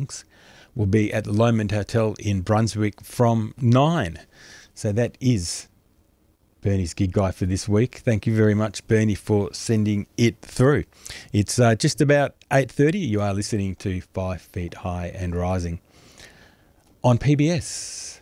songs will be at the Lomond Hotel in Brunswick from 9. So that is Bernie's gig guide for this week. Thank you very much, Bernie, for sending it through. It's just about 8:30. You are listening to 5 Feet High and Rising on PBS.